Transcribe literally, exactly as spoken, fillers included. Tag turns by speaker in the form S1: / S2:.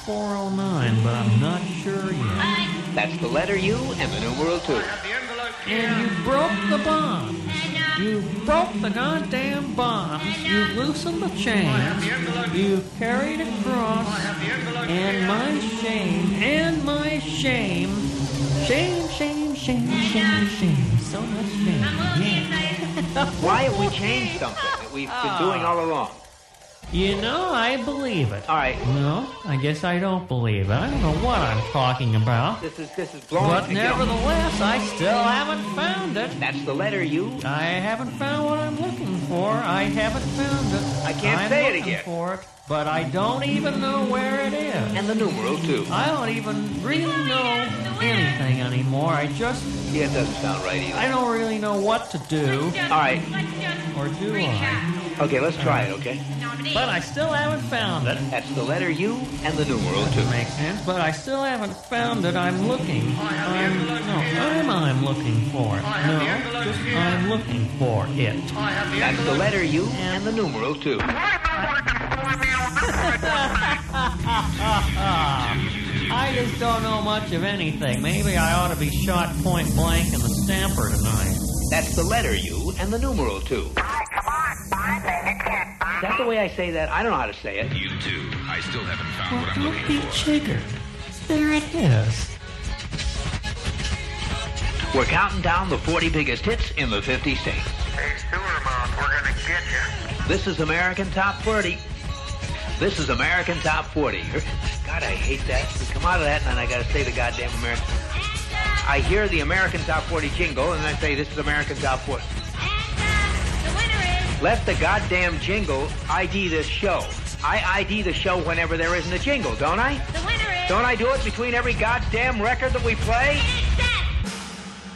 S1: four oh nine, but I'm not sure yet.
S2: That's the letter U and the numeral two.
S1: And you broke the bonds. You broke the goddamn bonds. You loosened the chains. You carried across. And my shame, and my shame. Shame, shame, shame, shame, shame. So much shame. Yeah.
S2: Why have we changed something that we've been doing all along?
S1: You know, I believe it.
S2: All right.
S1: No, I guess I don't believe it. I don't know what I'm talking about.
S2: This is this is blowing.
S1: But nevertheless, I still haven't found it.
S2: That's the letter U.
S1: I haven't found what I'm looking for. I haven't found it.
S2: I can't
S1: I'm
S2: say it
S1: looking
S2: again.
S1: for it, but I don't even know where it is.
S2: And the numeral two.
S1: I don't even really know anything anymore. I just...
S2: Yeah, it doesn't sound right either.
S1: I don't really know what to do.
S2: All right.
S1: Or do I?
S2: Okay, let's try it, okay?
S1: But I still haven't found it.
S2: That's the letter U and the numeral two.
S1: Makes sense, but I still haven't found it. I'm looking. I'm... No, I'm, I'm looking for it. No, just I'm looking for it.
S2: That's the letter U and the numeral two.
S1: I just don't know much of anything. Maybe I ought to be shot point blank in the Stamper tonight.
S2: That's the letter U and the numeral two. Is that the way I say that? I don't know how to say it.
S3: You too. I still haven't found
S1: Well,
S3: what I'm
S1: don't
S3: looking
S1: be
S3: for.
S1: jiggered. There it is.
S2: We're counting down the forty biggest hits in the fifty states.
S4: Hey, Sewermouth, we're gonna get you.
S2: This is American Top forty. This is American Top forty. God, I hate that. We come out of that and then I gotta say the goddamn American. I hear the American Top forty jingle and I say this is American Top forty. Let the goddamn jingle I D this show. I I D the show whenever there isn't a jingle, don't I?
S5: The winner is...
S2: Don't I do it between every goddamn record that we play?
S5: It's